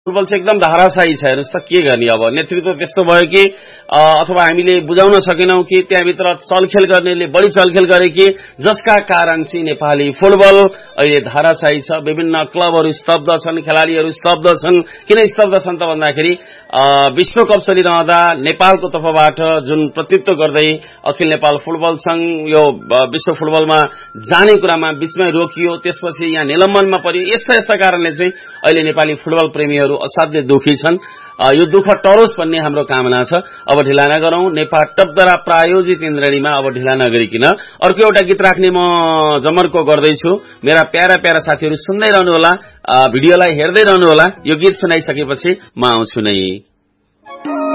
Football चाहिँ एकदम धाराशाही छ। हेर्नुस् त के गर्ने अब नेतृत्व त्यस्तो भयो कि अथवा हामीले बुझाउन सकेनौं कि त्यहाँभित्र चलखेल गर्नेले बढी चलखेल गरे कि जसका कारण चाहिँ नेपाली फुटबल अहिले धाराशाही छ। विभिन्न क्लबहरू स्तब्ध छन्, खेलाडीहरू स्तब्ध छन्। किन स्तब्ध छन् त भन्दाखेरि विश्वकप चलिरहँदा नेपालको तर्फबाट जुन प्रतिनिधित्व गर्दै अखिल नेपाल फुटबल संघ यो विश्व फुटबलमा जाने कुरामा बीचमै रोकियो, त्यसपछि यहाँ निलम्बनमा पर्यो। यस्ता कारणले चाहिँ अहिले नेपाली फुटबल प्रेमीहरू असाध्यै दुखी छन्। यो दुःख टरोस् भन्ने हाम्रो कामना छ। अब ढिला नगरौं। नेपाल टपद्वारा प्रायोजित इन्द्रणीमा अब ढिला नगरिकिन अर्को एउटा गीत राख्ने म जमर्को गर्दैछु। मेरा प्यारा प्यारा साथीहरू सुन्दै रहनु होला, भिडियोलाई हेर्दै रहनु होला। यो गीत सुनाइसकेपछि म आउँछु नै।